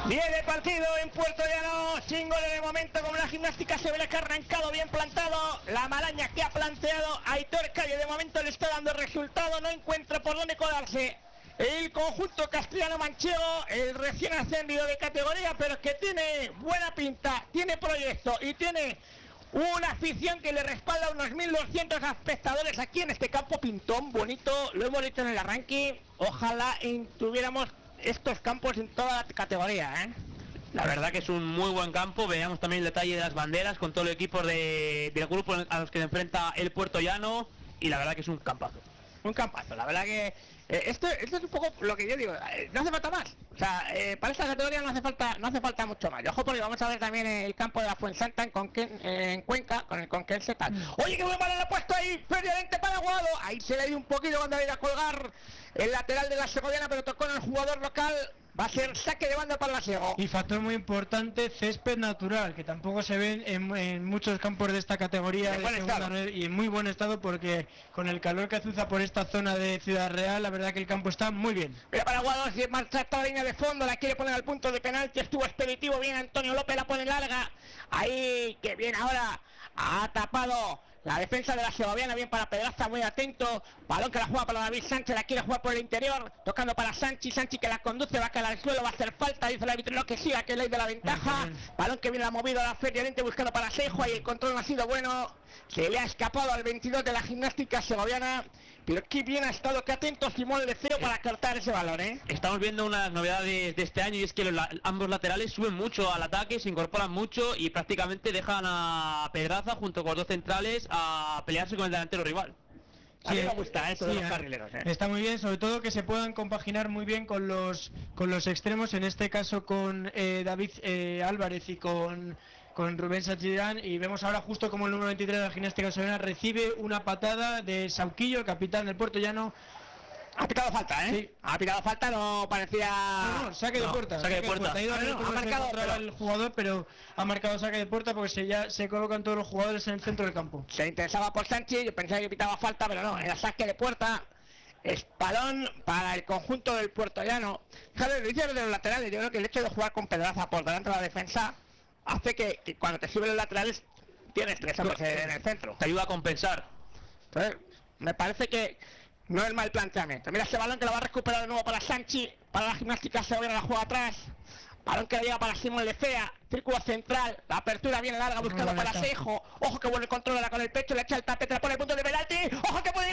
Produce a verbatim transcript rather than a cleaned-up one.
Viene el partido en Puerto Llano, sin goles de momento, como la Gimnástica se ve que ha arrancado bien plantado. La maraña que ha planteado Aitor Calle de momento le está dando resultado, no encuentra por dónde colarse el conjunto castellano-manchego, el recién ascendido de categoría, pero que tiene buena pinta, tiene proyecto y tiene una afición que le respalda, unos mil doscientos espectadores aquí en este campo pintón, bonito, lo hemos dicho en el arranque. Ojalá tuviéramos estos campos en toda la categoría, ¿eh? La verdad que es un muy buen campo. Veamos también el detalle de las banderas con todo el equipo de, del grupo a los que se enfrenta el Puerto Llano, y la verdad que es un campazo. Un campazo, la verdad que eh, esto, esto es un poco lo que yo digo, eh, no hace falta más. O sea, eh, para esta categoría no hace falta no hace falta mucho más. Y ojo, porque vamos a ver también el campo de la Fuensanta en, Conquen, eh, en Cuenca, con el Conquense tal. Oye, que buen balón ha puesto ahí, previamente para Guado. Ahí se le dio un poquito cuando iba a colgar el lateral de la Segoviana, pero tocó en el jugador local. Va a ser saque de banda para la Sego. Y factor muy importante, césped natural, que tampoco se ven en, en muchos campos de esta categoría de segunda red, y en muy buen estado, porque con el calor que azuza por esta zona de Ciudad Real, la verdad que el campo está muy bien. Mira para Guado, si marcha esta línea de fondo, la quiere poner al punto de penalti, estuvo expeditivo, bien Antonio López, la pone larga. Ahí, que bien ahora, ha tapado la defensa de la Segoviana, bien para Pedraza, muy atento. Balón que la juega para David Sánchez, la quiere jugar por el interior, tocando para Sánchez, Sánchez que la conduce, va a caer al suelo, va a hacer falta, dice el árbitro, no que siga, que es ley de la ventaja. Balón que viene la movida a la Feria Lente buscando para Seijo, y el control no ha sido bueno, se le ha escapado al veintidós de la Gimnástica Segoviana. Pero qué bien ha estado, qué atento Simón Lecero para cortar ese balón, ¿eh? Estamos viendo una de las novedades de este año, y es que los, la, ambos laterales suben mucho al ataque, se incorporan mucho y prácticamente dejan a Pedraza junto con los dos centrales a pelearse con el delantero rival. A mí me gusta eso, sí, de los carrileros, ¿eh? Está muy bien, sobre todo que se puedan compaginar muy bien con los con los extremos, en este caso con eh, David eh, Álvarez y con con Rubén Sachirán. Y vemos ahora justo como el número veintitrés de la Gimnástica Segoviana recibe una patada de Sauquillo, el capitán del Puerto Llano. Ha pitado falta, ¿eh? Sí. Ha pitado falta, no parecía... No, no, saque de no, puerta. Saque de puerta. Ha, ido no, no, a ha marcado pero... el jugador, pero ha marcado saque de puerta porque se, ya se colocan todos los jugadores en el centro del campo. Se interesaba por Sánchez, yo pensaba que pitaba falta, pero no, era saque de puerta. Es balón para el conjunto del Puerto Llano. Fíjate, lo dice de los laterales, yo creo que el hecho de jugar con Pedraza por delante de la defensa hace que, que cuando te suben los laterales tienes tres hombres en el centro. Te ayuda a compensar. Entonces, me parece que no es mal planteamiento. Mira ese balón que lo va a recuperar de nuevo para Sánchez, para la Gimnástica Segoviana, la juega atrás. Balón que le llega para Simón Lecea, círculo central, la apertura viene larga buscando para Seijo. Ojo que vuelve el control ahora con el pecho, le echa el tapete, le pone el punto de penalti. Ojo que puede